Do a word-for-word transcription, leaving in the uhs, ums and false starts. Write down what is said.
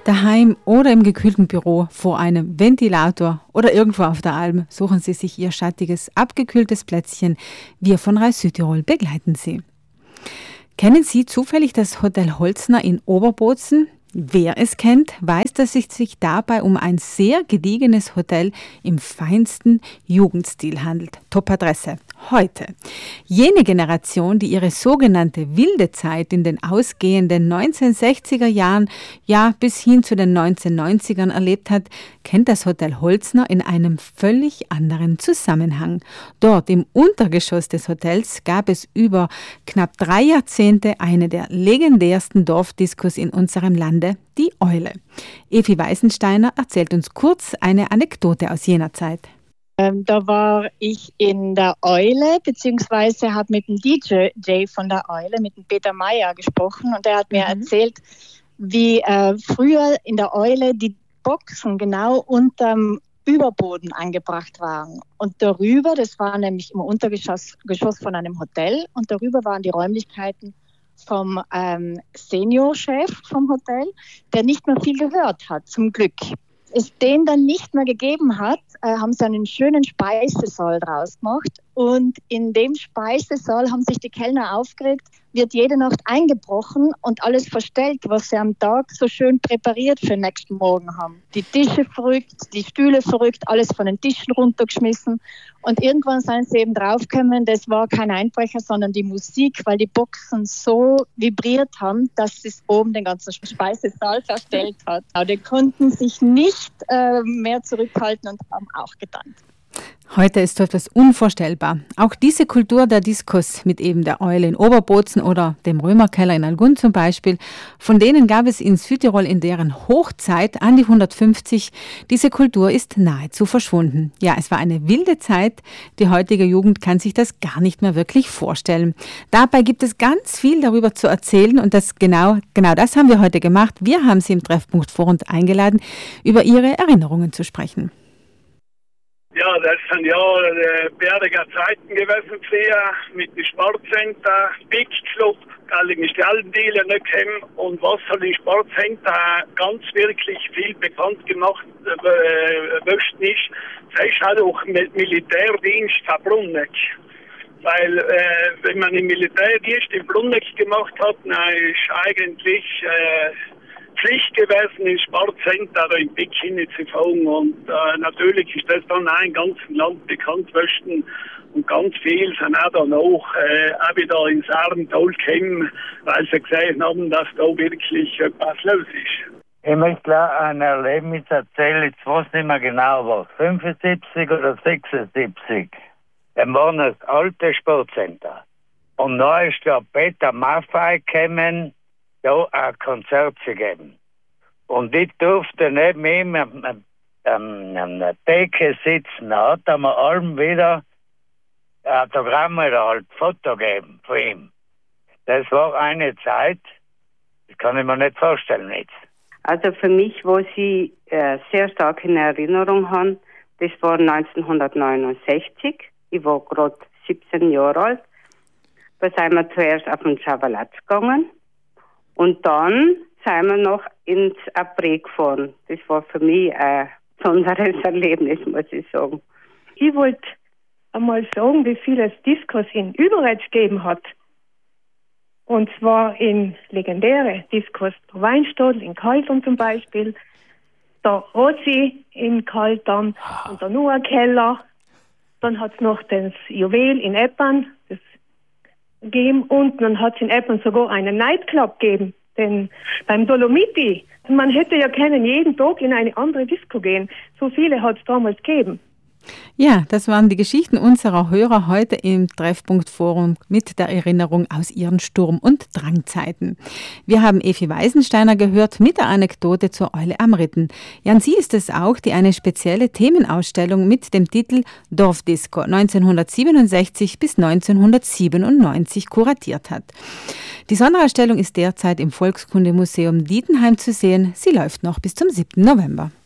Daheim oder im gekühlten Büro vor einem Ventilator oder irgendwo auf der Alm suchen Sie sich Ihr schattiges, abgekühltes Plätzchen. Wir von Reis Südtirol begleiten Sie. Kennen Sie zufällig das Hotel Holzner in Oberbozen? Wer es kennt, weiß, dass es sich dabei um ein sehr gediegenes Hotel im feinsten Jugendstil handelt. Top-Adresse heute. Jene Generation, die ihre sogenannte wilde Zeit in den ausgehenden neunzehnhundertsechziger Jahren, ja bis hin zu den neunzehnhundertneunzigern erlebt hat, kennt das Hotel Holzner in einem völlig anderen Zusammenhang. Dort im Untergeschoss des Hotels gab es über knapp drei Jahrzehnte eine der legendärsten Dorfdiskos in unserem Lande, die Eule. Evi Weisensteiner erzählt uns kurz eine Anekdote aus jener Zeit. Ähm, da war ich in der Eule, beziehungsweise habe mit dem D J von der Eule, mit dem Peter Meyer gesprochen, und der hat mir mhm. erzählt, wie äh, früher in der Eule die Boxen genau unterm Überboden angebracht waren. Und darüber, das war nämlich im Untergeschoss Geschoss von einem Hotel, und darüber waren die Räumlichkeiten vom ähm, Seniorchef vom Hotel, der nicht mehr viel gehört hat, zum Glück. Es den dann nicht mehr gegeben hat, äh, haben sie einen schönen Speisesaal draus gemacht. Und in dem Speisesaal haben sich die Kellner aufgeregt, wird jede Nacht eingebrochen und alles verstellt, was sie am Tag so schön präpariert für den nächsten Morgen haben. Die Tische verrückt, die Stühle verrückt, alles von den Tischen runtergeschmissen. Und irgendwann sind sie eben draufgekommen, das war kein Einbrecher, sondern die Musik, weil die Boxen so vibriert haben, dass es oben den ganzen Speisesaal verstellt hat. Aber die konnten sich nicht äh, mehr zurückhalten und haben auch getanzt. Heute ist so etwas unvorstellbar. Auch diese Kultur der Diskos mit eben der Eule in Oberbozen oder dem Römerkeller in Algund zum Beispiel, von denen gab es in Südtirol in deren Hochzeit an die hundertfünfzig. Diese Kultur ist nahezu verschwunden. Ja, es war eine wilde Zeit. Die heutige Jugend kann sich das gar nicht mehr wirklich vorstellen. Dabei gibt es ganz viel darüber zu erzählen, und das genau, genau das haben wir heute gemacht. Wir haben Sie im Treffpunkt Vorund eingeladen, über Ihre Erinnerungen zu sprechen. Ja, das sind ja äh, bärige Zeiten gewesen früher, mit dem Sportcenter, Big Club, allerdings die alten Dealer nicht kennen. Und was hat im Sportcenter ganz wirklich viel bekannt gemacht äh, ist, das ist halt auch mit Militärdienst verbunden. Weil äh, wenn man im Militärdienst in Bruneck gemacht hat, dann ist eigentlich äh, Pflicht gewesen, ins Sportcenter oder in Big hinzufahren. Und äh, natürlich ist das dann auch im ganzen Land bekannt gewesen. Und ganz viel sind auch dann auch, äh, auch wieder ins Abendtal gekommen, weil sie gesehen haben, dass da wirklich etwas los ist. Ich möchte ein Erlebnis erzählen, ich weiß nicht mehr genau was, fünfundsiebzig oder sechsundsiebzig. Dann war das alte Sportcenter. Und da ist der Peter Maffay gekommen, da ein Konzert zu geben. Und ich durfte neben ihm an der Decke sitzen. Da hat er mir allem wieder ein Autogramm oder halt ein Foto geben von ihm. Das war eine Zeit, das kann ich mir nicht vorstellen jetzt. Also für mich, wo Sie äh, sehr stark in Erinnerung haben, das war neunzehnhundertneunundsechzig. Ich war gerade siebzehn Jahre alt. Da sind wir zuerst auf den Schavalatz gegangen. Und dann sind wir noch ins Après gefahren. Das war für mich ein besonderes Erlebnis, muss ich sagen. Ich wollte einmal sagen, wie viele es Diskos in Überetsch gegeben hat. Und zwar in legendäre Diskos, der Weinstadel in Kaltern zum Beispiel, der Rozi in Kaltern und der Noah Keller. Dann hat es noch das Juwel in Eppern, das gegeben, und dann hat es in Eppern sogar einen Nightclub gegeben, denn beim Dolomiti, man hätte ja können jeden Tag in eine andere Disco gehen, so viele hat es damals gegeben. Ja, das waren die Geschichten unserer Hörer heute im Treffpunkt Forum mit der Erinnerung aus ihren Sturm- und Drangzeiten. Wir haben Evi Weisensteiner gehört mit der Anekdote zur Eule am Ritten. Ja, und sie ist es auch, die eine spezielle Themenausstellung mit dem Titel Dorfdisco neunzehnhundertsiebenundsechzig bis neunzehnhundertsiebenundneunzig kuratiert hat. Die Sonderausstellung ist derzeit im Volkskundemuseum Dietenheim zu sehen. Sie läuft noch bis zum siebten November.